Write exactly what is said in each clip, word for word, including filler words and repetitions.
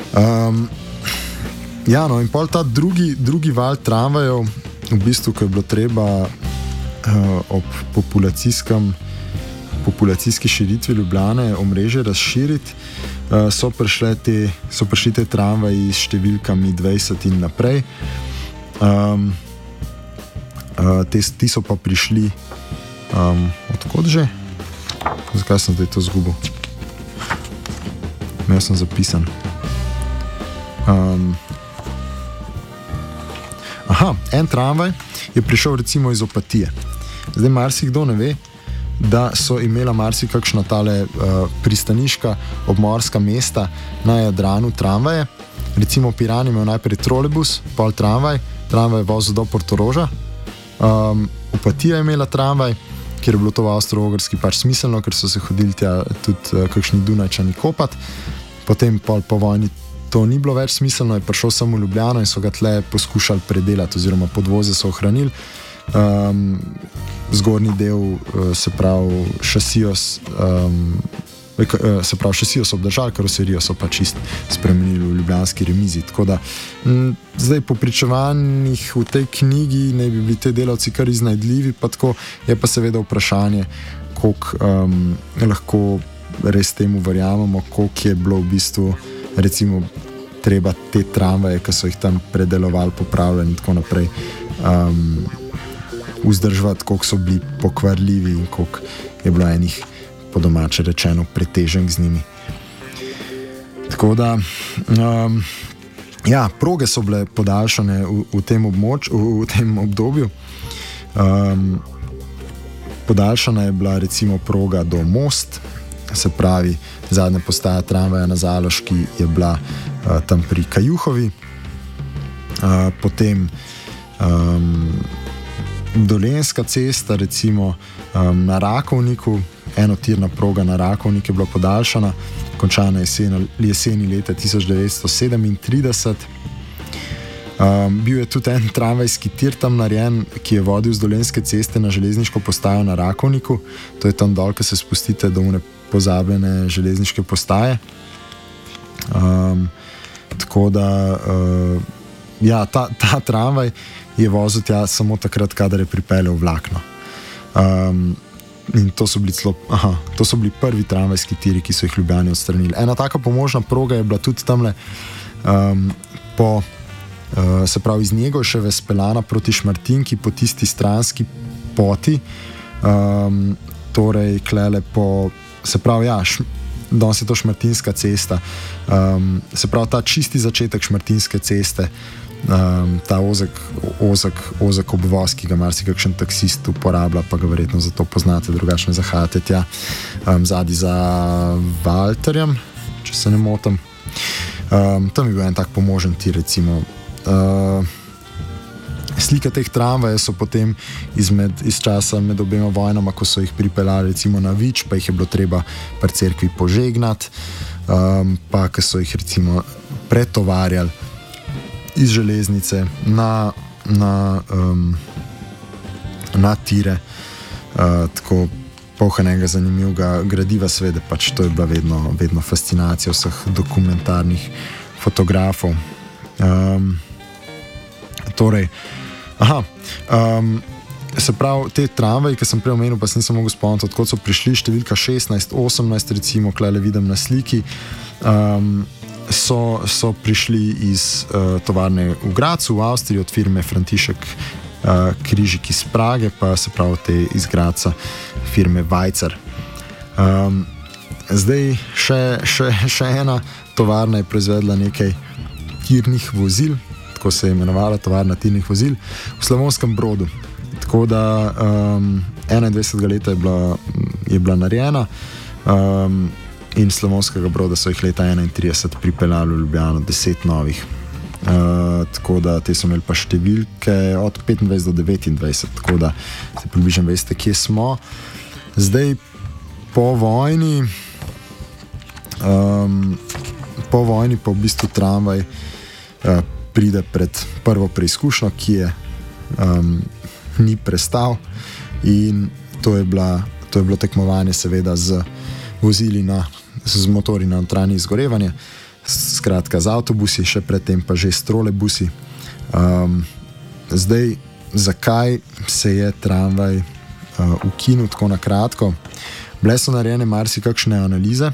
Um, ja, no, in pol ta drugi, drugi val tramvajev, v bistvu, ko je bilo treba uh, ob populacijskem, populacijski širitvi Ljubljane omrežje razširiti, uh, so, te, so prišli te tramvaji s številkami dvajset in naprej. Um, uh, te, ti so pa prišli, um, odkot že? Zakaj sem zdaj to zgubil? Imel sem zapisan. Um, aha, en tramvaj je prišel recimo iz Opatije. Zdaj marsikdo ne ve, da so imela marsikakšna tale uh, pristaniška obmorska mesta na Jadranu tramvaje. Recimo Piran imel najprej trolejbus, pol tramvaj, tramvaj je vozil do Portoroža. Um, Opatija je imela tramvaj, kjer je bilo to v Avstro-Ogrski pač smiselno, ker so se hodili tja tudi uh, kakšni Dunajčani kopat. Potem pol po vojni to ni bilo več smiselno, je prišel samo v Ljubljano in so ga tle poskušali predelati, oziroma podvoze so ohranili. Um, zgornji del, uh, se pravi šasijo, um, se pravi šasijo so obdržali, karoserijo so pa čist spremenili v ljubljanski remizi. Tako da m, zdaj po pričevanjih v tej knjigi naj bi bili te delavci kar iznajdljivi, pa tako je pa seveda vprašanje, koliko um, lahko res temu verjamemo, koliko je bilo v bistvu recimo treba te tramvaje, ki so jih tam predelovali, popravljali in tako naprej, um, vzdrževati, koliko so bili pokvarljivi in koliko je bilo enih, po domače rečeno, preteženk z njimi. Tako da, um, ja, proge so bile podaljšane v, v, tem, območ, v, v tem obdobju. Um, podaljšana je bila recimo proga do Most, se pravi, zadnja postaja tramvaja na Zaloški je bila uh, tam pri Kajuhovi, uh, potem um, Dolenjska cesta, recimo um, na Rakovniku, enotirna proga na Rakovnik je bila podaljšana, končana jeseni, jeseni leta tisoč devetsto sedemintrideset. Um, bil je tudi en tramvajski tir tam narejen, ki je vodil z Dolenjske ceste na železniško postajo na Rakovniku. To je tam dol, ko se spustite do une pozabljene železniške postaje. Um, tako da uh, ja, ta, ta tramvaj je vozil tja samo takrat, kadar je pripeljal vlakno. Um, in to so bili celo, aha, to so bili prvi tramvajski tiri, ki so jih Ljubljani odstranili. Ena taka pomožna proga je bila tudi tamle um, po Uh, se pravi iz Njegoševe speljana proti Šmartinki po tisti stranski poti, um, torej klele po, se pravi, ja, š, danes je to Šmartinska cesta, um, se pravi ta čisti začetek Šmartinske ceste, um, ta ozek, ozek, ozek obvoz, ki ga marsikakšen taksist uporablja, pa ga verjetno zato poznate, drugače ne zahajate tja, um, zadnji za Valterjem, če se ne motim. Um, tam je bil en tak pomožen tir, recimo. Uh, slike teh tramvajev so potem izmed, iz časa med obema vojnama, ko so jih pripeljali recimo na Vič, pa jih je bilo treba pri cerkvi požegnati, um, pa ko so jih recimo pretovarjali iz železnice na, na, um, na tire, uh, tako polhanega zanimivega gradiva, seveda pač to je bila vedno, vedno fascinacija vseh dokumentarnih fotografov. Um, Torej, aha, um, se pravi, te tramvaji, ki sem prej omenil, pa se nisem mogel spomniti, odkot so prišli, številka šestnajst, osemnajst, recimo, klele vidim na sliki, um, so, so prišli iz uh, tovarne v Gradcu, v Avstriji, od firme František uh, Križik iz Prage, pa se pravi te iz Gradca firme Vajcer. Um, zdaj še, še, še ena tovarna je proizvedla nekaj tirnih vozil, tako se je imenovala tovarna tirnih vozil, v Slavonskem Brodu. Tako da um, enaindvajsetega leta je bila, je bila narejena um, in Slavonskega Broda so jih leta enaintrideset pripeljali v Ljubljano, deset novih. Uh, tako da te so imeli pa številke od petindvajset do devetindvajset, tako da se približno veste, kje smo. Zdaj po vojni um, po vojni pa v bistvu tramvaj uh, pride pred prvo preizkušnjo, ki je um, ni prestal, in to je, bila, to je bilo tekmovanje seveda z vozili na, z motori na notranje izgorevanje, s skratka z avtobusi, še predtem pa že s trolebusi. Um, zdaj, zakaj se je tramvaj uh, ukinil tako na kratko? Bile so narejene marsikakšne analize.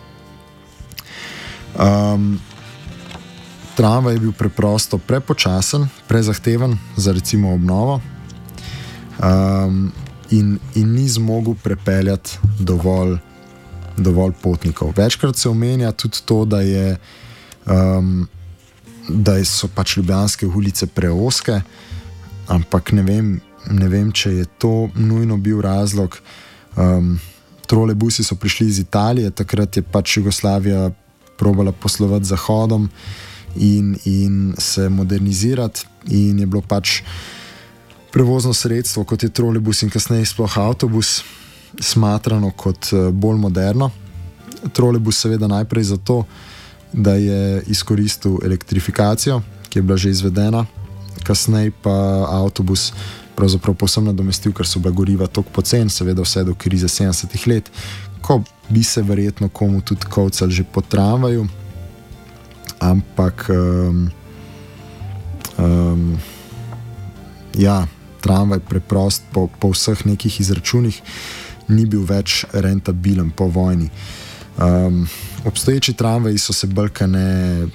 Um, tramvaj je bil preprosto prepočasen, prezahteven za recimo obnovo um, in, in ni zmogel prepeljati dovolj, dovolj potnikov. Večkrat se omenja tudi to, da, je, um, da so pač ljubljanske ulice preozke, ampak ne vem, ne vem, če je to nujno bil razlog. Um, Trolebusi so prišli iz Italije, takrat je pač Jugoslavija probala poslovati z Zahodom in, in se modernizirati, in je bilo pač prevozno sredstvo, kot je trolebus in kasneje sploh avtobus, smatrano kot bolj moderno. Trolebus seveda najprej zato, da je izkoristil elektrifikacijo, ki je bila že izvedena, kasneje pa avtobus pravzaprav povsem nadomestil, ker so bila goriva toliko poceni, seveda vse do krize sedemdesetih let, ko bi se verjetno komu tudi kovcali že po tramvaju, ampak um, um, ja, tramvaj preprost po, po vseh nekih izračunih ni bil več rentabilen po vojni. Um, obstoječi tramvaji so se balkane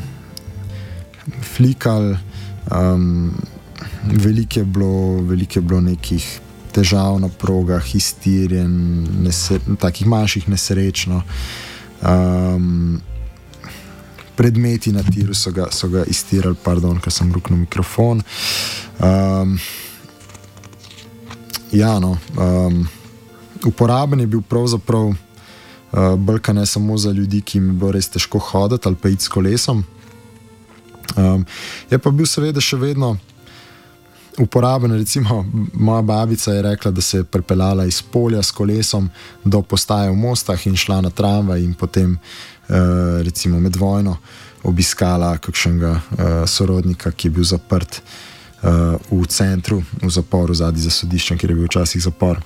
flikali, um, Veliko je bilo, veliko je bilo nekih težav na progah, iztirjen, neser, takih manjših nesreč. No. Um, predmeti na tiru so ga, so ga iztirali, pardon, ker sem ruknil mikrofon. Um, ja, no, um, uporaben je bil pravzaprav uh, balkan ne samo za ljudi, ki jim je bilo res težko hoditi ali pa iti s kolesom. Um, je pa bil seveda še vedno uporaben. Recimo moja babica je rekla, da se je pripeljala iz polja s kolesom do postaje v Mostah in šla na tramvaj in potem uh, recimo med vojno obiskala kakšnega uh, sorodnika, ki je bil zaprt uh, v centru, v zaporu zadnji za sodiščem, kjer je bil včasih zapor.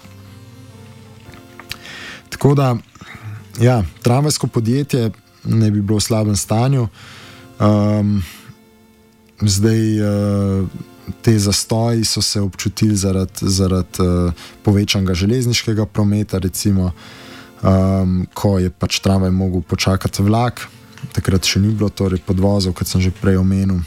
Tako da, ja, tramvajsko podjetje ne bi bilo v slabem stanju. Um, zdaj uh, te zastoji so se občutili zaradi, zaradi uh, povečanega železniškega prometa, recimo, um, ko je pač tramvaj mogel počakati vlak, takrat še ni bilo torej podvozov, kot sem že prej omenil.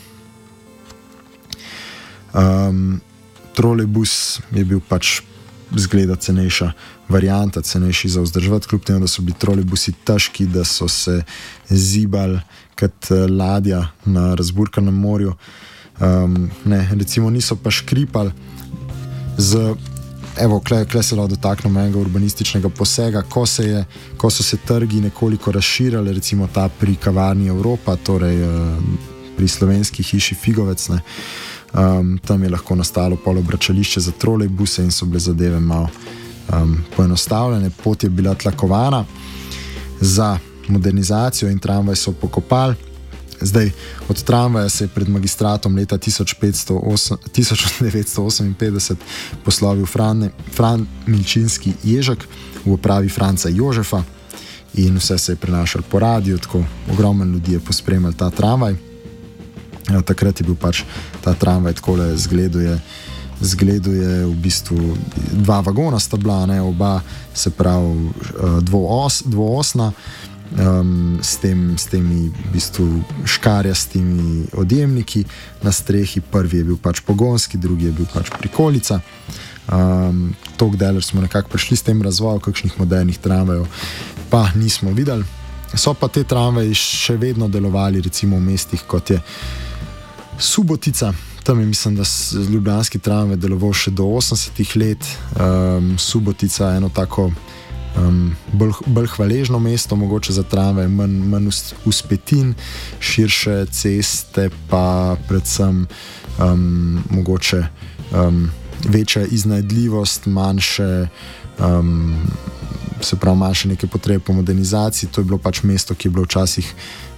Um, trolejbus je bil pač zgleda cenejša varianta, cenejši za vzdrževati, kljub temu, da so bili trolejbusi težki, da so se zibali kot ladja na razburkanem morju. Um, ne, recimo niso pa škripali z, evo, kle, kle se lahko dotaknemo enega urbanističnega posega, ko, se je, ko so se trgi nekoliko razširali, recimo ta pri kavarni Evropa, torej uh, pri slovenski hiši Figovec, ne, um, tam je lahko nastalo polobračališče za trolejbuse in so bile zadeve malo um, poenostavljene, pot je bila tlakovana za modernizacijo in tramvaj so pokopali. Zdaj, od tramvaja se je pred magistratom leta tisoč devetsto oseminpetdeset poslovil Fran, Fran Milčinski Ježek v upravi Franca Jožefa in vse se je prenašalo po radiju, tako ogromno ljudi je pospremljalo ta tramvaj. Ja, takrat je bil pač ta tramvaj takole zgleduje, zgleduje v bistvu dva vagona sta bila, ne, oba se pravi dvoos, dvoosna. Um, s, tem, s temi v bistvu škarjastimi odjemniki na strehi. Prvi je bil pač pogonski, drugi je bil pač prikolica. Um, Tok deler smo nekako prišli s tem razvojem, kakšnih modernih tramvajev pa nismo videli. So pa te tramvaji še vedno delovali recimo v mestih, kot je Subotica. Tam je, mislim, da je ljubljanski tramvaj deloval še do osemdesetih let. Um, Subotica je eno tako Um, bolj, bolj hvaležno mesto, mogoče za tramvaj, manj, manj uspetin, širše ceste, pa predvsem um, mogoče um, večja iznajdljivost, manjše, um, se pravi, manjše neke potrebe po modernizaciji. To je bilo pač mesto, ki je bilo včasih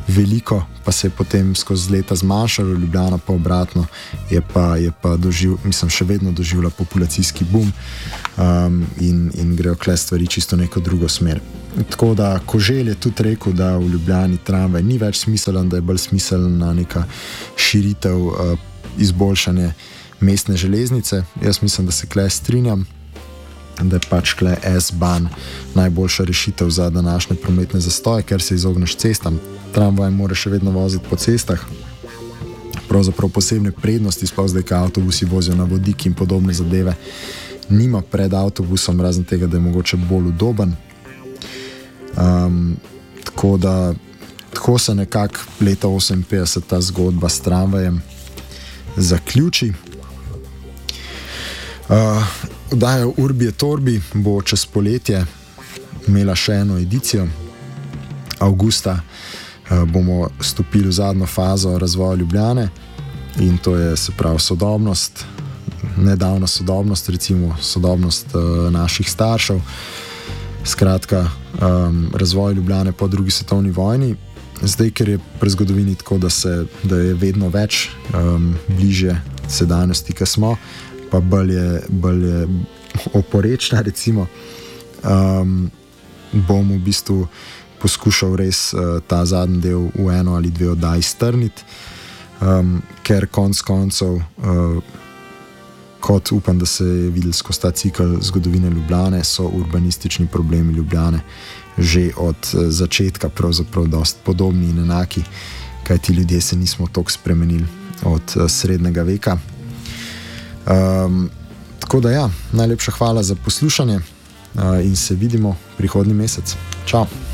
veliko, pa se je potem skozi leta zmanjšalo, Ljubljana pa obratno, je pa, je pa doživ, mislim, še vedno doživela populacijski boom um, in, in grejo kle stvari čisto neko drugo smer. Tako da Koželj je tudi rekel, da v Ljubljani tramvaj ni več smiselen, da je bolj smiselna neka širitev, uh, izboljšanje mestne železnice. Jaz mislim, da se kle strinjam, da je pač kle S-Bahn najboljša rešitev za današnje prometne zastoje, ker se izogneš cestam. Tramvaj mora še vedno voziti po cestah. Pravzaprav posebne prednosti, sploh zdaj, kaj avtobusi vozijo na vodik in podobne zadeve, nima pred avtobusom, razen tega, da je mogoče bolj udoben. Um, tako da tako se nekako leta oseminpetdeset ta zgodba s tramvajem zaključi. Uh, Oddaja Urbi et Orbi bo čez poletje imela še eno edicijo. Avgusta uh, bomo stopili v zadnjo fazo razvoja Ljubljane in to je, se pravi, sodobnost, nedavna sodobnost, recimo sodobnost uh, naših staršev. Skratka, um, razvoj Ljubljane po drugi svetovni vojni. Zdaj, ker je pri zgodovini tako, da, se, da je vedno več um, bliže sedanjosti, ki smo, pa bolj je, bolj je oporečna, recimo, um, bom v bistvu poskušal res uh, ta zadnji del v eno ali dve oddaji strniti, um, ker konc koncev, uh, kot upam, da se je videl skozi ta cikl zgodovine Ljubljane, so urbanistični problemi Ljubljane že od uh, začetka pravzaprav dosti podobni in enaki, kaj ti ljudje se nismo toliko spremenili od uh, srednjega veka. Um, tako da ja, najlepša hvala za poslušanje uh, in se vidimo prihodnji mesec. Čau!